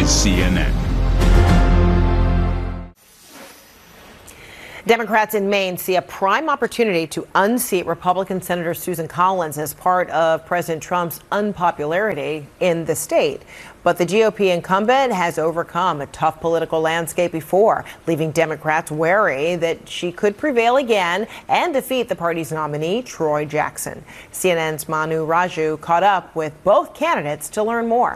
is CNN. Democrats in Maine see a prime opportunity to unseat Republican Senator Susan Collins as part of President Trump's unpopularity in the state. But the GOP incumbent has overcome a tough political landscape before, leaving Democrats wary that she could prevail again and defeat the party's nominee, Troy Jackson. CNN's Manu Raju caught up with both candidates to learn more.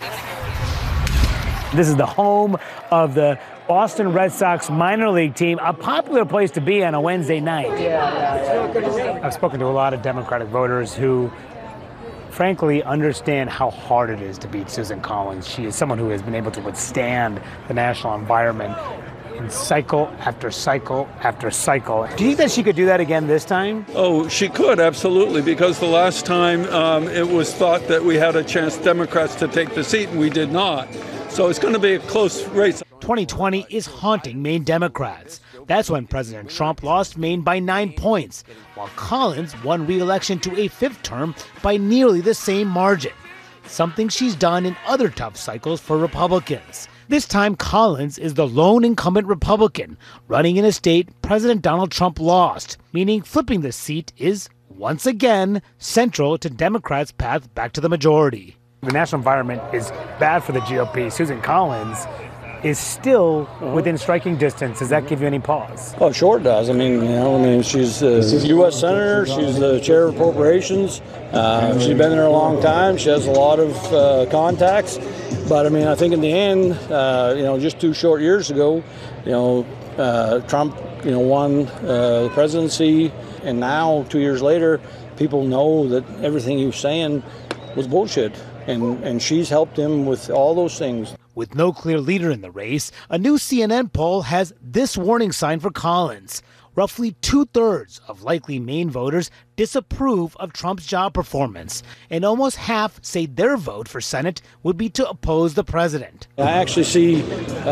This is the home of the Boston Red Sox minor league team, a popular place to be on a Wednesday night. I've spoken to a lot of Democratic voters who, frankly, understand how hard it is to beat Susan Collins. She is someone who has been able to withstand the national environment in cycle after cycle after cycle. Do you think that she could do that again this time? Oh, she could, absolutely, because the last time it was thought that we had a chance, Democrats, to take the seat, and we did not. So it's going to be a close race. 2020 is haunting Maine Democrats. That's when President Trump lost Maine by 9 points, while Collins won re-election to a fifth term by nearly the same margin, something she's done in other tough cycles for Republicans. This time, Collins is the lone incumbent Republican running in a state President Donald Trump lost, meaning flipping the seat is, once again, central to Democrats' path back to the majority. The national environment is bad for the GOP. Susan Collins is still within striking distance. Does that give you any pause? Oh, sure it does. She's a U.S. Senator. She's the chair of appropriations. She's been there a long time. She has a lot of contacts. But I think in the end, just 2 short years ago, Trump, won the presidency, and now 2 years later, people know that everything he was saying was bullshit. And she's helped him with all those things. With no clear leader in the race, a new CNN poll has this warning sign for Collins. Roughly 2/3 of likely Maine voters disapprove of Trump's job performance, and almost half say their vote for Senate would be to oppose the president. I actually see,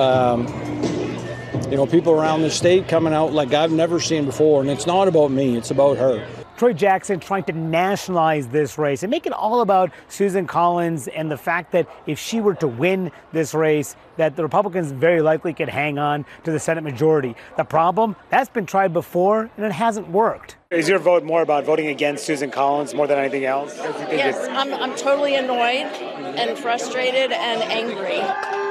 people around the state coming out like I've never seen before, and it's not about me, it's about her. Troy Jackson trying to nationalize this race and make it all about Susan Collins and the fact that if she were to win this race, that the Republicans very likely could hang on to the Senate majority. The problem, that's been tried before and it hasn't worked. Is your vote more about voting against Susan Collins more than anything else? Yes, I'm totally annoyed and frustrated and angry.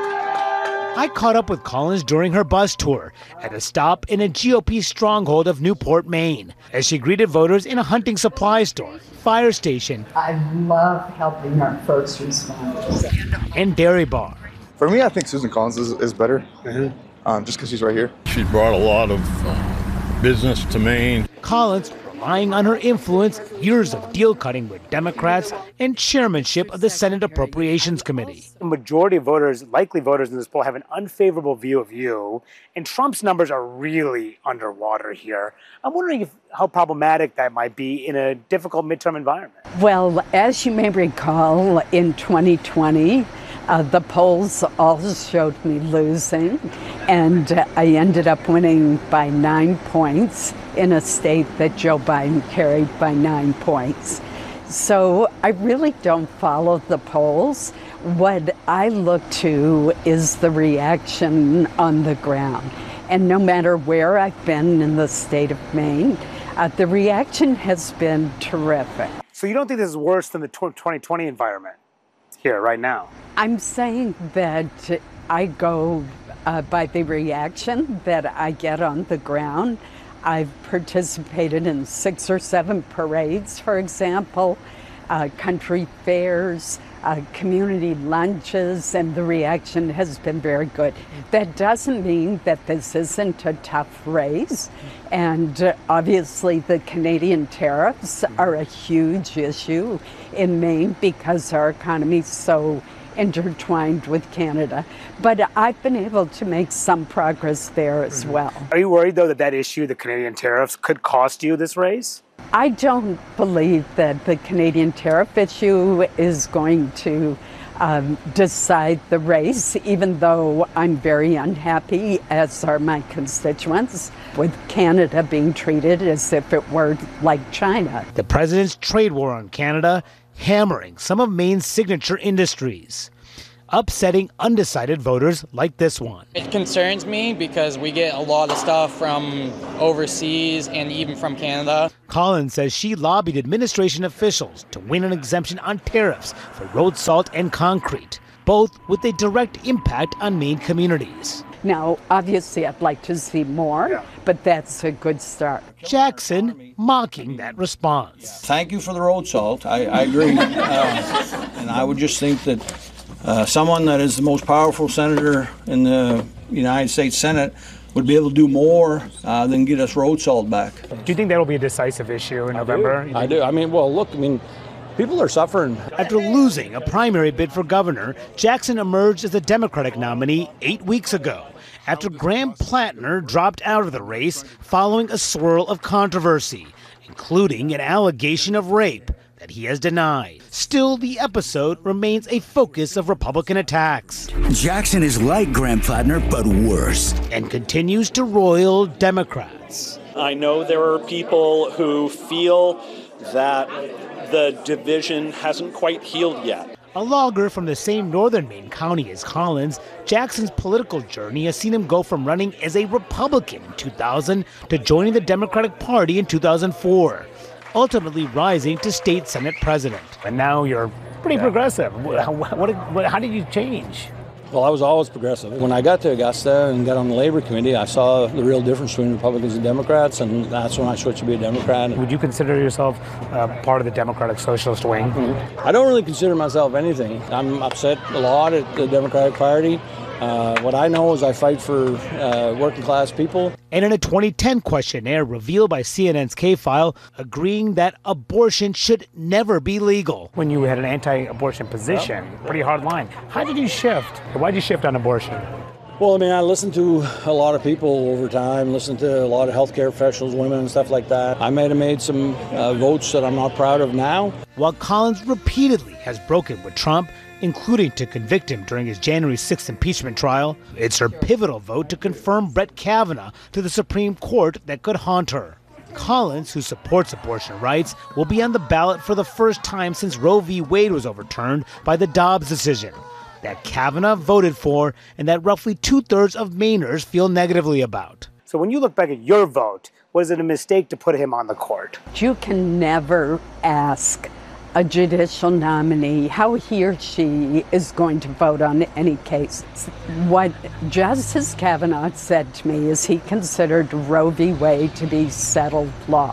I caught up with Collins during her bus tour at a stop in a GOP stronghold of Newport, Maine, as she greeted voters in a hunting supply store, fire station, I love helping our first responders, and dairy bar. For me, I think Susan Collins is better, just because she's right here. She brought a lot of business to Maine. Collins relying on her influence, years of deal cutting with Democrats, and chairmanship of the Senate Appropriations Committee. The majority of voters, likely voters in this poll, have an unfavorable view of you, and Trump's numbers are really underwater here. I'm wondering how problematic that might be in a difficult midterm environment. Well, as you may recall, in 2020, the polls all showed me losing, and I ended up winning by 9 points in a state that Joe Biden carried by 9 points. So I really don't follow the polls. What I look to is the reaction on the ground. And no matter where I've been in the state of Maine, the reaction has been terrific. So you don't think this is worse than the 2020 environment here right now? I'm saying that I go by the reaction that I get on the ground. I've participated in 6 or 7 parades, for example, country fairs, community lunches, and the reaction has been very good. That doesn't mean that this isn't a tough race, and obviously the Canadian tariffs are a huge issue in Maine because our economy is so intertwined with Canada. But I've been able to make some progress there as well. Are you worried, though, that that issue, the Canadian tariffs, could cost you this race? I don't believe that the Canadian tariff issue is going to decide the race, even though I'm very unhappy, as are my constituents, with Canada being treated as if it were like China. The president's trade war on Canada hammering some of Maine's signature industries. upsetting undecided voters like this one. It concerns me because we get a lot of stuff from overseas and even from Canada. Collins says she lobbied administration officials to win an exemption on tariffs for road salt and concrete, both with a direct impact on Maine communities. Now, obviously, I'd like to see more, but that's a good start. Jackson mocking that response. Thank you for the road salt. I agree. And I would just think that someone that is the most powerful senator in the United States Senate would be able to do more than get us road salt back. Do you think that will be a decisive issue in November? I do. I mean, well, look, people are suffering. After losing a primary bid for governor, Jackson emerged as a Democratic nominee 8 weeks ago, after Graham Plattner dropped out of the race following a swirl of controversy, including an allegation of rape that he has denied. Still, the episode remains a focus of Republican attacks. Jackson is like Graham Plattner, but worse. And continues to roil Democrats. I know there are people who feel that the division hasn't quite healed yet. A logger from the same northern Maine county as Collins, Jackson's political journey has seen him go from running as a Republican in 2000 to joining the Democratic Party in 2004, ultimately rising to state Senate president. And now you're pretty progressive. How did you change? Well, I was always progressive. When I got to Augusta and got on the Labor Committee, I saw the real difference between Republicans and Democrats, and that's when I switched to be a Democrat. Would you consider yourself part of the Democratic Socialist wing? I don't really consider myself anything. I'm upset a lot at the Democratic Party. What I know is I fight for working class people. And in a 2010 questionnaire revealed by CNN's K-File, agreeing that abortion should never be legal. When you had an anti-abortion position, pretty hard line. How did you shift? Why did you shift on abortion? Well, I mean, I listened to a lot of people over time, listened to a lot of healthcare professionals, women and stuff like that. I might have made some votes that I'm not proud of now. While Collins repeatedly has broken with Trump, including to convict him during his January 6th impeachment trial, it's her pivotal vote to confirm Brett Kavanaugh to the Supreme Court that could haunt her. Collins, who supports abortion rights, will be on the ballot for the first time since Roe v. Wade was overturned by the Dobbs decision, that Kavanaugh voted for and that roughly 2/3 of Mainers feel negatively about. So when you look back at your vote, was it a mistake to put him on the court? You can never ask a judicial nominee how he or she is going to vote on any case. What Justice Kavanaugh said to me is he considered Roe v. Wade to be settled law.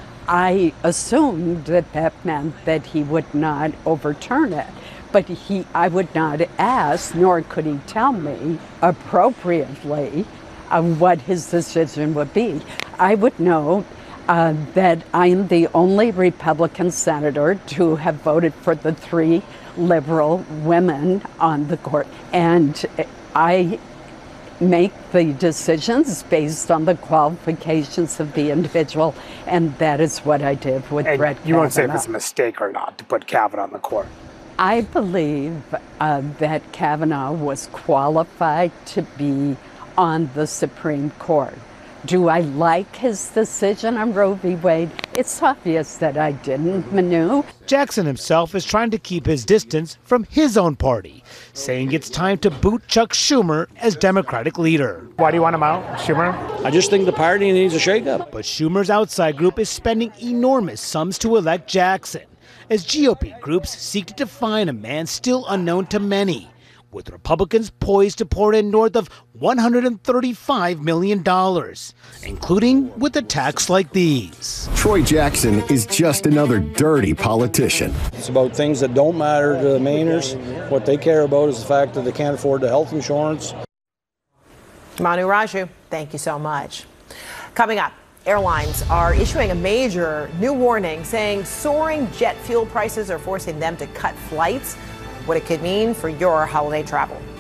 I assumed that that meant that he would not overturn it, but I would not ask, nor could he tell me appropriately what his decision would be. I would know that I am the only Republican senator to have voted for the 3 liberal women on the court. And I make the decisions based on the qualifications of the individual, and that is what I did with Brett Kavanaugh. You won't say if it's a mistake or not to put Kavanaugh on the court? I believe that Kavanaugh was qualified to be on the Supreme Court. Do I like his decision on Roe v. Wade? It's obvious that I didn't, Manu. Jackson himself is trying to keep his distance from his own party, saying it's time to boot Chuck Schumer as Democratic leader. Why do you want him out, Schumer? I just think the party needs a shakeup. But Schumer's outside group is spending enormous sums to elect Jackson, as GOP groups seek to define a man still unknown to many, with Republicans poised to pour in north of $135 million, including with attacks like these. Troy Jackson is just another dirty politician. It's about things that don't matter to the Mainers. What they care about is the fact that they can't afford the health insurance. Manu Raju, thank you so much. Coming up, airlines are issuing a major new warning saying soaring jet fuel prices are forcing them to cut flights. What it could mean for your holiday travel.